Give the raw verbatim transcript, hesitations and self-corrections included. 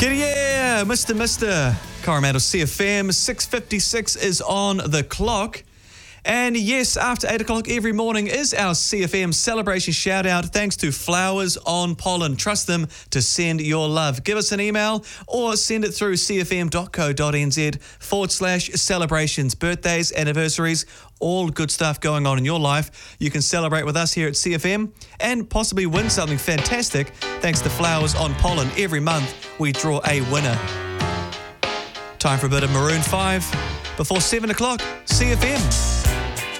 Kitty, yeah, Mister Mister Coromandel C F M, six fifty-six is on the clock. And yes, after eight o'clock every morning is our C F M celebration shout out. Thanks to Flowers on Pollen. Trust them to send your love. Give us an email or send it through cfm.co.nz forward slash celebrations, birthdays, anniversaries, all good stuff going on in your life. You can celebrate with us here at C F M and possibly win something fantastic. Thanks to Flowers on Pollen. Every month we draw a winner. Time for a bit of Maroon five before seven o'clock. C F M.